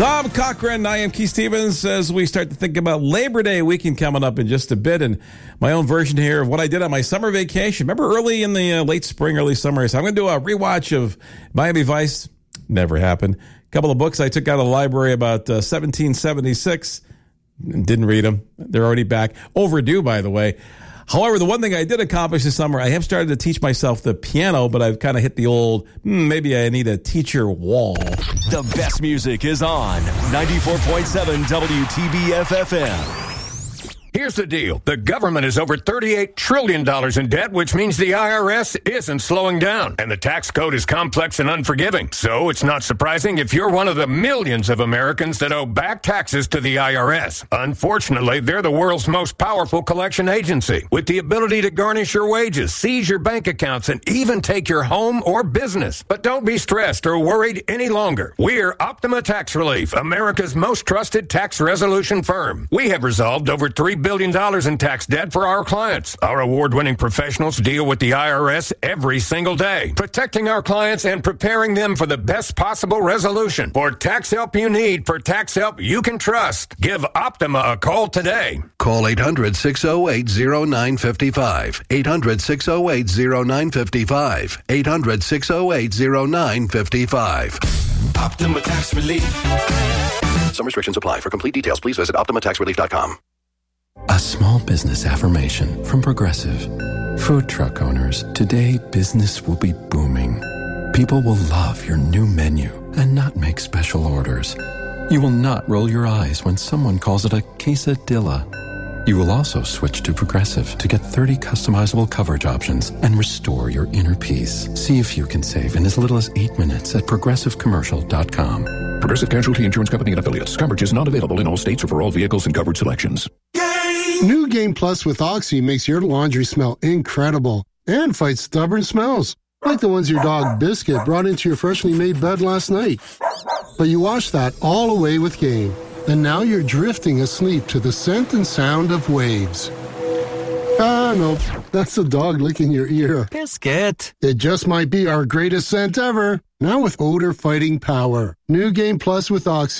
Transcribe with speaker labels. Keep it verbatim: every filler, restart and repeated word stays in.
Speaker 1: Tom Cochran, I am Keith Stevens, as we start to think about Labor Day weekend coming up in just a bit, and my own version here of what I did on my summer vacation. Remember early in the uh, late spring, early summer, so I'm going to do a rewatch of Miami Vice. Never happened. A couple of books I took out of the library about uh, seventeen seventy-six. Didn't read them. They're already back. Overdue, by the way. However, the one thing I did accomplish this summer, I have started to teach myself the piano, but I've kind of hit the old, hmm, maybe I need a teacher wall.
Speaker 2: The best music is on ninety-four point seven W T B F F M.
Speaker 3: Here's the deal. The government is over thirty-eight trillion dollars in debt, which means the I R S isn't slowing down. And the tax code is complex and unforgiving. So it's not surprising if you're one of the millions of Americans that owe back taxes to the I R S. Unfortunately, they're the world's most powerful collection agency, with the ability to garnish your wages, seize your bank accounts, and even take your home or business. But don't be stressed or worried any longer. We're Optima Tax Relief, America's most trusted tax resolution firm. We have resolved over three billion dollars in tax debt for our clients. Our award-winning professionals deal with the I R S every single day, protecting our clients and preparing them for the best possible resolution. For tax help you need, for tax help you can trust, give Optima a call today.
Speaker 4: Call eight hundred, six oh eight, oh nine five five. eight hundred, six oh eight, oh nine five five. eight hundred, six oh eight, oh nine five five.
Speaker 5: Optima Tax Relief.
Speaker 4: Some restrictions apply. For complete details, please visit optima tax relief dot com.
Speaker 6: A small business affirmation from Progressive. Food truck owners, today business will be booming. People will love your new menu and not make special orders. You will not roll your eyes when someone calls it a quesadilla. You will also switch to Progressive to get thirty customizable coverage options and restore your inner peace. See if you can save in as little as eight minutes at progressive commercial dot com.
Speaker 7: Progressive Casualty Insurance Company and Affiliates. Coverage is not available in all states or for all vehicles and coverage selections.
Speaker 8: New Game Plus with Oxy makes your laundry smell incredible and fights stubborn smells, like the ones your dog Biscuit brought into your freshly made bed last night. But you wash that all away with Game, and now you're drifting asleep to the scent and sound of waves. Ah, no, that's the dog licking your ear.
Speaker 9: Biscuit.
Speaker 8: It just might be our greatest scent ever, now with odor-fighting power. New Game Plus with Oxy.